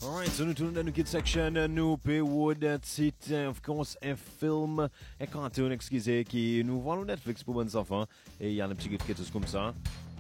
Alright, so nous tournons dans notre section, nous payons titre, of course, un film, un cartoon, excusez, qui nous voit Netflix pour bonnes enfants, et il y a un petit quelque chose comme ça.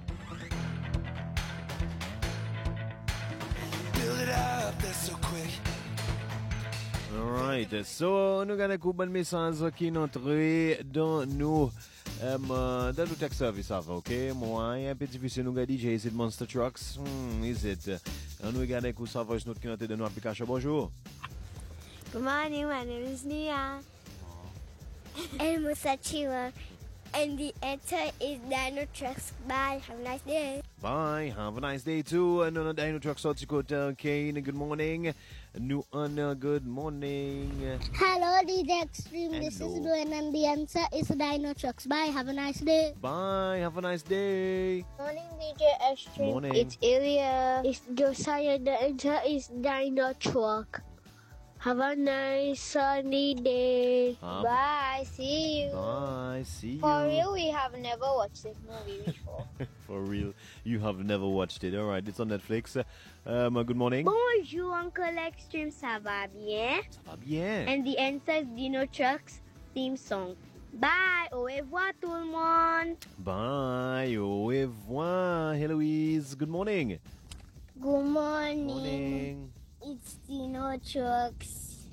Build it up, that's so quick. Alright, so nous avons un bon message qui est entré dans nos tech service avant, ok? Moi, un petit peu, nous avons dit, is it Monster Trucks? Is it? Nous regardons que ça va, nous qui ont de nos applications. Bonjour. Good morning, my name is Nia. And Musachira. And the answer is Dino Trucks. Bye. Have a nice day. Bye. Have a nice day too. And on Dino Trucks, Kane. Good morning. New Anna, good morning. Hello, DJ Extreme. Hello. This is Dwayne, and the answer is Dino Trucks. Bye. Have a nice day. Bye. Have a nice day. Morning, DJ Extreme. Morning. It's Ilya. It's Josiah. The answer is Dino Truck. Have a nice sunny day. Bye. See you. Bye. See you. For real, we have never watched this movie before. For real, you have never watched it. All right, it's on Netflix. Good morning. Bonjour, Uncle Extreme. Ça va bien? Ça va bien. And the answer is Dino Trucks theme song. Bye. Au revoir, tout le monde. Bye. Au revoir. Heloise. Good morning. Good morning. Morning. It's Dino Trucks.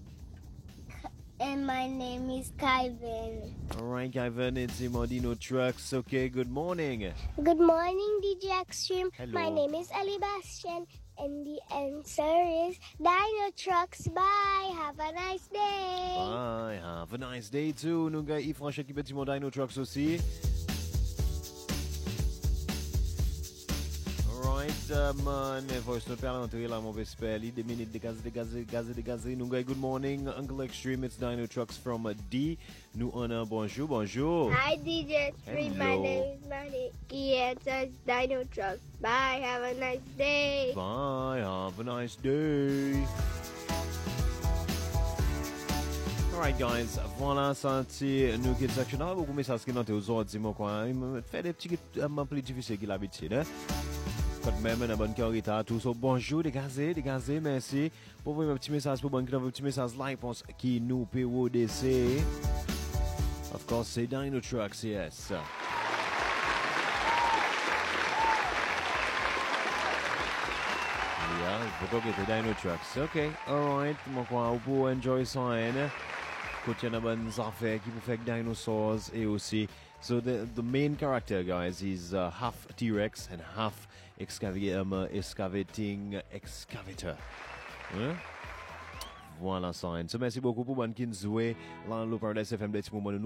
And my name is Kyvan. All right, Ivan, it's Dino Trucks. Okay, good morning. Good morning, DJ Extreme. Hello. My name is Ali Bastian. And the answer is Dino Trucks. Bye. Have a nice day. Bye. Have a nice day too. Nous avons Yves qui petit Dino Trucks aussi. Alright, mes voice note parle entrer là, mauvais spell. 2 minutes dégazé. Nous avons good morning, Uncle Extreme. It's Dino Trucks from D. Nous on a bonjour. Hi, DJ Extreme. Hello. My name is Manny. The answer is Dino Trucks. Bye. Have a nice day. Bye. Have a nice day. Alright guys, voilà, ça c'est nous qui section. Ah, beaucoup de messages qui n'ont été aux autres, dis-moi quoi. Il me fait des petits un peu difficiles qu'il l'habitude, hein. Quand même, un bon cœur et tout. So, bonjour, dégazé, merci. Pour vous, un petit message pour bon cœur, un petit message live qui nous peut ODC. Of course, c'est Dino Trucks, yes. Yeah, pourquoi que c'est Dino Trucks? Okay, alright. Moi, quoi, vous pouvez enjoy ça, hein. Quand il y a bonnes affaires qui vous fait dinosaurs et aussi. So the main character, guys, is half T-Rex and half excavating excavator. Hein? Voilà ça. So merci beaucoup pour bonne qui nous jouer. Là, le Paradise FM,